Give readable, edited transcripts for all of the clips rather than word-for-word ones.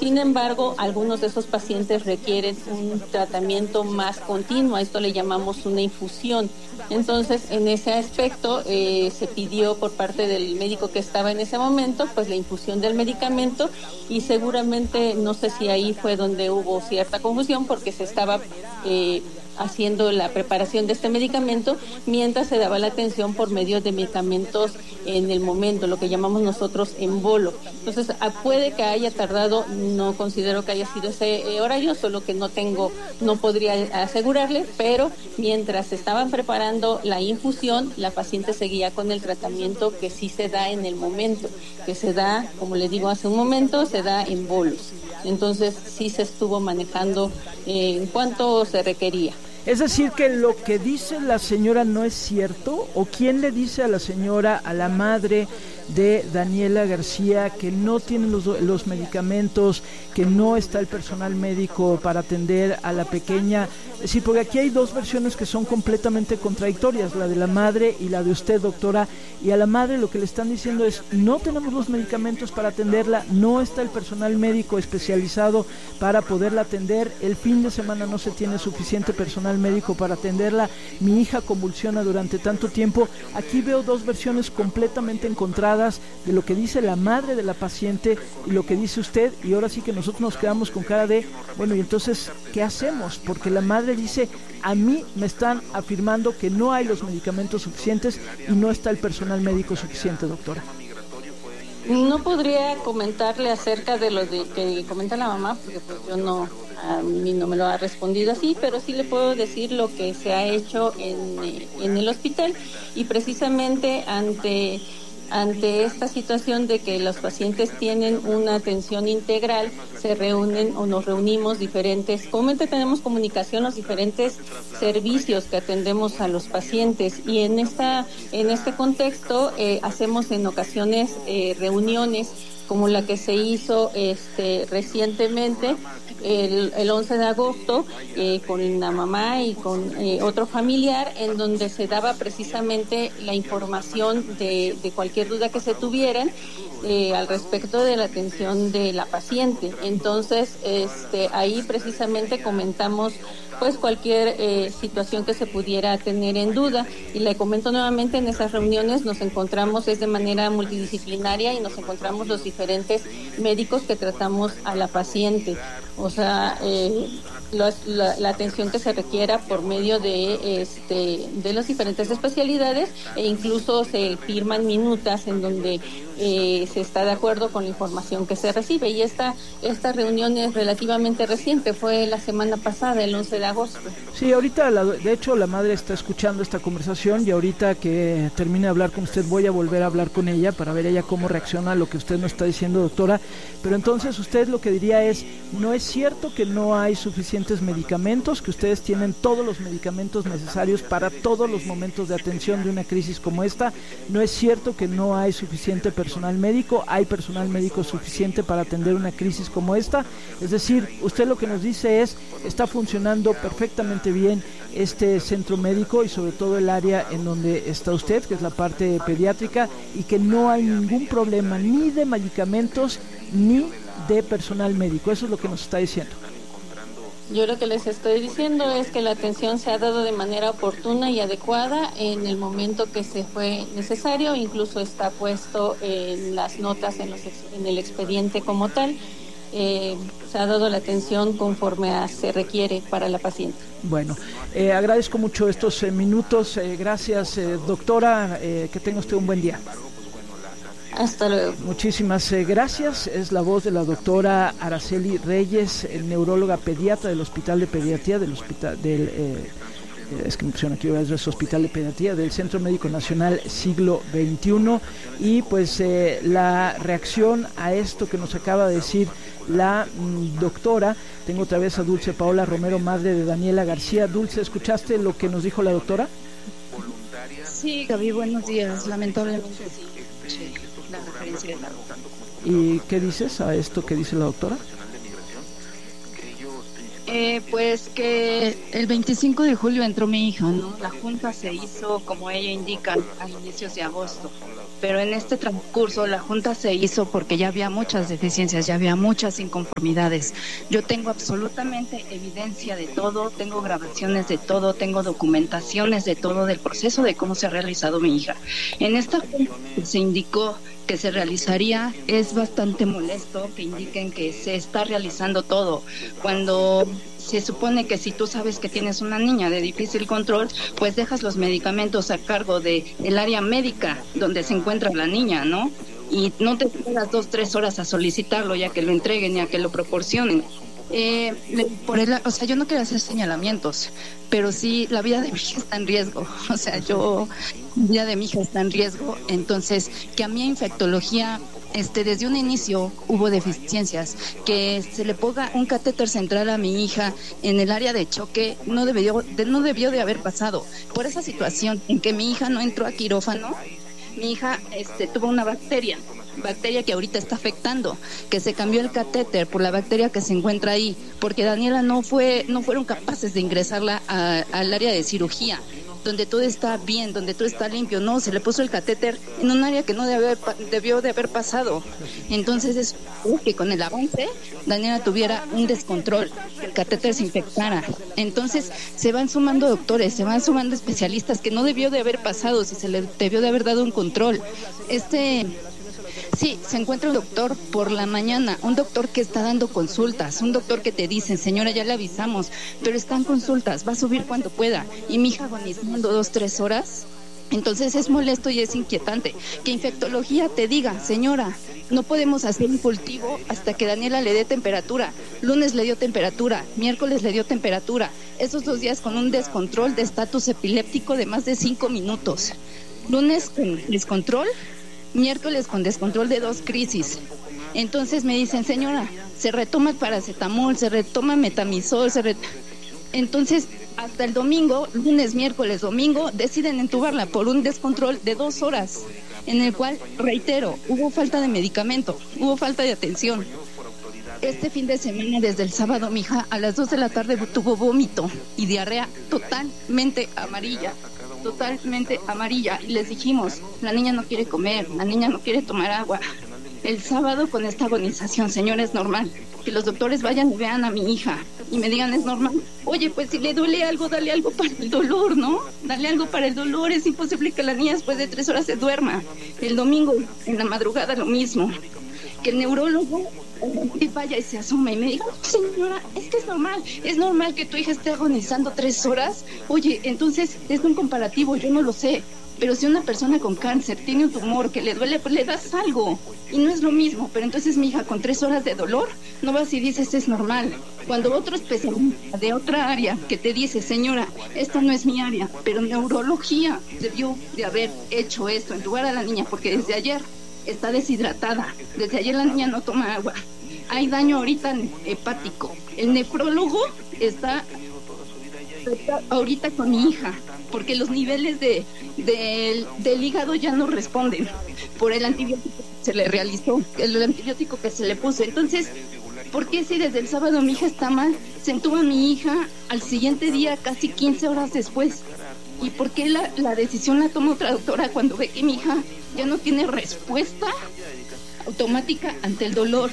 Sin embargo, algunos de esos pacientes requieren un tratamiento más continuo, a esto le llamamos una infusión. Entonces, en ese aspecto, se pidió por parte del médico que estaba en ese momento, pues la infusión del medicamento, y seguramente, no sé si ahí fue donde hubo cierta confusión, porque se estaba haciendo la preparación de este medicamento mientras se daba la atención por medio de medicamentos en el momento, lo que llamamos nosotros en bolo. Entonces, puede que haya tardado, no considero que haya sido ese horario, solo que no podría asegurarle, pero mientras estaban preparando la infusión, la paciente seguía con el tratamiento que sí se da en el momento, que se da, como le digo hace un momento, se da en bolos. Entonces, sí se estuvo manejando en cuanto se requería. Es decir, que lo que dice la señora no es cierto, ¿o quién le dice a la señora, a la madre de Daniela García, que no tienen los medicamentos, que no está el personal médico para atender a la pequeña? Es decir, porque aquí hay dos versiones que son completamente contradictorias, la de la madre y la de usted, doctora. Y a la madre lo que le están diciendo es: no tenemos los medicamentos para atenderla, no está el personal médico especializado para poderla atender, el fin de semana no se tiene suficiente personal médico para atenderla, mi hija convulsiona durante tanto tiempo. Aquí veo dos versiones completamente encontradas de lo que dice la madre de la paciente y lo que dice usted, y ahora sí que nosotros nos quedamos con cara de, bueno, y entonces, ¿qué hacemos? Porque la madre dice: a mí me están afirmando que no hay los medicamentos suficientes y no está el personal médico suficiente, doctora. No podría comentarle acerca de lo que comenta la mamá, porque pues a mí no me lo ha respondido así, pero sí le puedo decir lo que se ha hecho en el hospital, y precisamente ante esta situación de que los pacientes tienen una atención integral, se reúnen o nos reunimos comúnmente tenemos comunicación los diferentes servicios que atendemos a los pacientes, y en este contexto hacemos en ocasiones reuniones como la que se hizo recientemente el 11 de agosto con la mamá y con otro familiar, en donde se daba precisamente la información de cualquier duda que se tuvieran al respecto de la atención de la paciente. Entonces, ahí precisamente comentamos pues cualquier situación que se pudiera tener en duda, y le comento nuevamente, en esas reuniones nos encontramos, es de manera multidisciplinaria, y nos encontramos los diferentes médicos que tratamos a la paciente, o sea, la atención que se requiera por medio de las diferentes especialidades, e incluso se firman minutas en donde se está de acuerdo con la información que se recibe. Y esta reunión es relativamente reciente, fue la semana pasada, el 11 de agosto. Sí, ahorita, de hecho, la madre está escuchando esta conversación, y ahorita que termine de hablar con usted voy a volver a hablar con ella para ver ella cómo reacciona a lo que usted nos está diciendo, doctora. Pero entonces usted lo que diría es: no es cierto que no hay suficientes medicamentos, que ustedes tienen todos los medicamentos necesarios para todos los momentos de atención de una crisis como esta. No es cierto que no hay suficiente personal médico, hay personal médico suficiente para atender una crisis como esta. Es decir, usted lo que nos dice es: está funcionando perfectamente bien este centro médico, y sobre todo el área en donde está usted, que es la parte pediátrica, y que no hay ningún problema ni de medicamentos ni de personal médico. Eso es lo que nos está diciendo. Yo lo que les estoy diciendo es que la atención se ha dado de manera oportuna y adecuada en el momento que se fue necesario, incluso está puesto en las notas en el expediente como tal. Se ha dado la atención conforme se requiere para la paciente. Bueno, agradezco mucho estos minutos. Gracias, doctora. Que tenga usted un buen día. Hasta luego. Muchísimas gracias. Es la voz de la doctora Araceli Reyes, neuróloga pediatra del Hospital de Pediatría del Hospital de Pediatría del Centro Médico Nacional Siglo XXI. Y pues la reacción a esto que nos acaba de decir la doctora. Tengo otra vez a Dulce Paola Romero, madre de Daniela García. Dulce, ¿escuchaste lo que nos dijo la doctora? Sí, Gaby, buenos días. Lamentablemente sí, la referencia de la doctora. ¿Y qué dices a esto que dice la doctora? Pues que el 25 de julio entró mi hija, ¿no? La junta se hizo, como ella indica, a inicios de agosto. pero en este transcurso la junta se hizo porque ya había muchas deficiencias, ya había muchas inconformidades. Yo tengo absolutamente evidencia de todo, tengo grabaciones de todo, tengo documentaciones de todo, del proceso de cómo se ha realizado mi hija. En esta junta se indicó que se realizaría, es bastante molesto que indiquen que se está realizando todo, cuando se supone que si tú sabes que tienes una niña de difícil control, pues dejas los medicamentos a cargo del área médica donde se encuentra la niña, ¿no? Y no te esperas 2-3 horas a solicitarlo, ya que lo entreguen, ya que lo proporcionen. O sea, yo no quiero hacer señalamientos, pero sí la vida de mi hija está en riesgo. O sea, la vida de mi hija está en riesgo. Entonces, que a mí infectología, desde un inicio hubo deficiencias, que se le ponga un catéter central a mi hija en el área de choque, no debió de haber pasado. Por esa situación en que mi hija no entró a quirófano, mi hija tuvo una bacteria que ahorita está afectando, que se cambió el catéter por la bacteria que se encuentra ahí, porque Daniela no fueron capaces de ingresarla al área de cirugía, donde todo está bien, donde todo está limpio. No, se le puso el catéter en un área que no debió de haber pasado. Entonces es que con el avance Daniela tuviera un descontrol, que el catéter se infectara. Entonces se van sumando doctores, se van sumando especialistas, que no debió de haber pasado, si se le debió de haber dado un control. Sí, se encuentra un doctor por la mañana, un doctor que está dando consultas, un doctor que te dice, señora, ya le avisamos, pero están consultas, va a subir cuando pueda. Y mi hija agonizando 2-3 horas. Entonces es molesto y es inquietante que infectología te diga, señora, no podemos hacer un cultivo hasta que Daniela le dé temperatura. Lunes le dio temperatura, miércoles le dio temperatura. Esos 2 días con un descontrol de estatus epiléptico de más de 5 minutos. Lunes con descontrol, miércoles con descontrol de 2 crisis. Entonces me dicen, señora, se retoma el paracetamol, se retoma metamizol, entonces hasta el domingo, lunes, miércoles, domingo, deciden entubarla por un descontrol de 2 horas, en el cual, reitero, hubo falta de medicamento, hubo falta de atención. Este fin de semana, desde el sábado, mi hija a las 2 de la tarde tuvo vómito y diarrea totalmente amarilla, y les dijimos, la niña no quiere comer, la niña no quiere tomar agua. El sábado, con esta agonización, señora, es normal que los doctores vayan y vean a mi hija y me digan, es normal. Oye, pues si le duele algo, dale algo para el dolor, ¿no? Dale algo para el dolor. Es imposible que la niña después de 3 horas se duerma. El domingo, en la madrugada, lo mismo. Que el neurólogo vaya y se asuma y me diga, señora, es que es normal que tu hija esté agonizando 3 horas. Oye, entonces es un comparativo, yo no lo sé, pero si una persona con cáncer tiene un tumor que le duele, pues le das algo y no es lo mismo. Pero entonces mi hija con 3 horas de dolor no vas y dices es normal, cuando otro especialista de otra área que te dice, señora, esta no es mi área, pero neurología debió de haber hecho esto, entubar a la niña, porque desde ayer está deshidratada, desde ayer la niña no toma agua, hay daño ahorita hepático, el nefrólogo está ahorita con mi hija, porque los niveles del hígado ya no responden por el antibiótico que se le realizó, el antibiótico que se le puso. Entonces, ¿por qué si desde el sábado mi hija está mal, se entuba mi hija al siguiente día, casi 15 horas después? ¿Y por qué la decisión la toma otra doctora cuando ve que mi hija ya no tiene respuesta automática ante el dolor?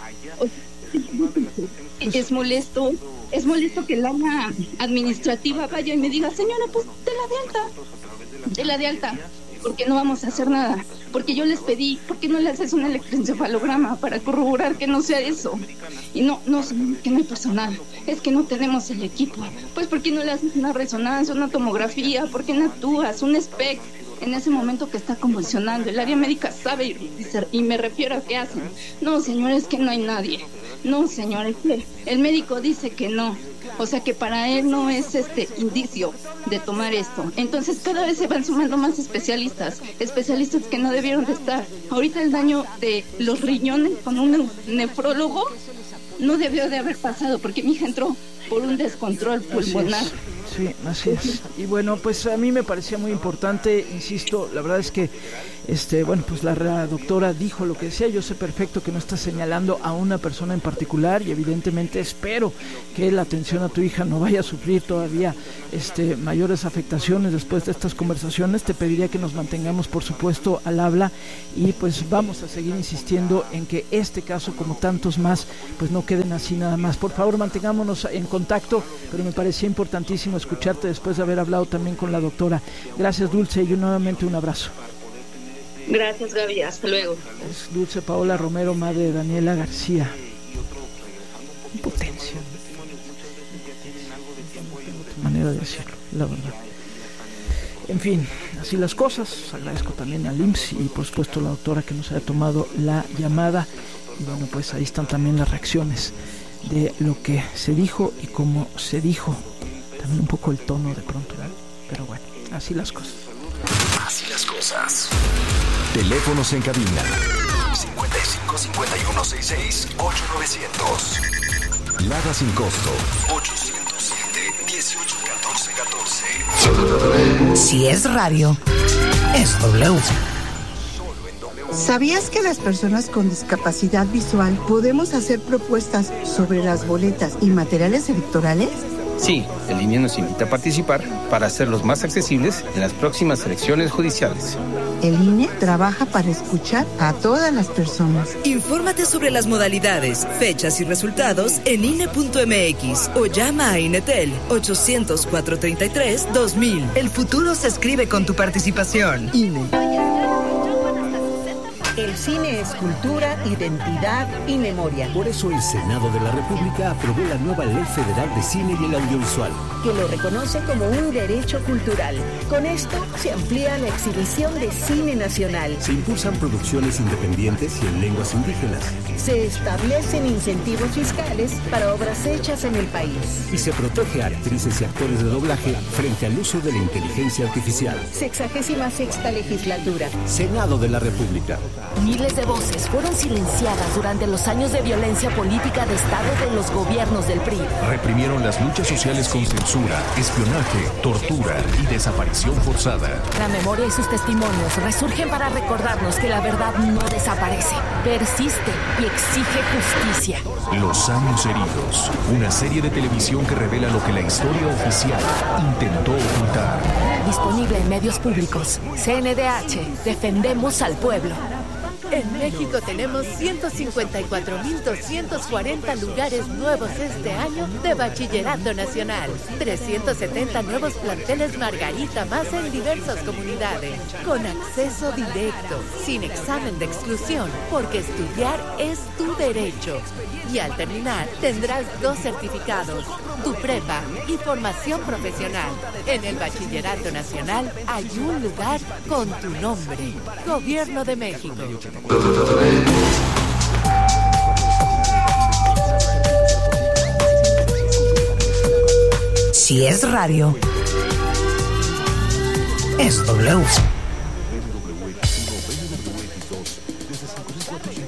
Es molesto que el área administrativa vaya y me diga, señora, pues de la de alta, porque no vamos a hacer nada, porque yo les pedí, ¿por qué no le haces un electroencefalograma para corroborar que no sea eso? Y no, que no hay personal, es que no tenemos el equipo. Pues ¿por qué no le haces una resonancia, una tomografía? ¿Por qué no actúas un SPECT? En ese momento que está convulsionando, el área médica sabe y me refiero a qué hacen. No, señor, es que no hay nadie. No, señor, el médico dice que no. O sea que para él no es indicio de tomar esto. Entonces cada vez se van sumando más especialistas que no debieron de estar. Ahorita el daño de los riñones con un nefrólogo no debió de haber pasado, porque mi hija entró por un descontrol pulmonar. Sí, así es. Y bueno, pues a mí me parecía muy importante, insisto, la verdad es que bueno, pues la doctora dijo lo que decía. Yo sé perfecto que no está señalando a una persona en particular y evidentemente espero que la atención a tu hija no vaya a sufrir todavía mayores afectaciones después de estas conversaciones. Te pediría que nos mantengamos, por supuesto, al habla y pues vamos a seguir insistiendo en que este caso, como tantos más, pues no queden así nada más. Por favor, mantengámonos en contacto, pero me parecía importantísimo escucharte después de haber hablado también con la doctora. Gracias, Dulce, y nuevamente un abrazo. Gracias, Gaby, hasta luego. Es Dulce Paola Romero, madre de Daniela García. Impotencia. Otra manera de decirlo, la verdad. En fin, así las cosas. Agradezco también al IMSS y por supuesto a la doctora que nos haya tomado la llamada. Y bueno, pues ahí están también las reacciones de lo que se dijo y cómo se dijo. También un poco el tono de pronto, ¿verdad? Pero bueno, así las cosas. Así las cosas. Teléfonos en cabina 55 51 66 8900. Lada sin costo 807 18 14 14. Si es radio, es W. ¿Sabías que las personas con discapacidad visual podemos hacer propuestas sobre las boletas y materiales electorales? Sí, el INE nos invita a participar para hacerlos más accesibles en las próximas elecciones judiciales. El INE trabaja para escuchar a todas las personas. Infórmate sobre las modalidades, fechas y resultados en INE.mx o llama a INETEL 800-433-2000. El futuro se escribe con tu participación. INE. El cine es cultura, identidad y memoria. Por eso el Senado de la República aprobó la nueva Ley Federal de Cine y el Audiovisual, que lo reconoce como un derecho cultural. Con esto se amplía la exhibición de cine nacional. Se impulsan producciones independientes y en lenguas indígenas. Se establecen incentivos fiscales para obras hechas en el país. Y se protege a actrices y actores de doblaje frente al uso de la inteligencia artificial. 66ª legislatura. Senado de la República. Miles de voces fueron silenciadas durante los años de violencia política de Estado de los gobiernos del PRI. Reprimieron las luchas sociales con censura, espionaje, tortura y desaparición forzada. La memoria y sus testimonios resurgen para recordarnos que la verdad no desaparece, persiste y exige justicia. Los años heridos, una serie de televisión que revela lo que la historia oficial intentó ocultar. Disponible en medios públicos. CNDH, defendemos al pueblo. En México tenemos 154.240 lugares nuevos este año de Bachillerato Nacional. 370 nuevos planteles Margarita más en diversas comunidades. Con acceso directo, sin examen de exclusión, porque estudiar es tu derecho. Y al terminar, tendrás 2 certificados, tu prepa y formación profesional. En el Bachillerato Nacional hay un lugar con tu nombre. Gobierno de México. Si es radio, es W.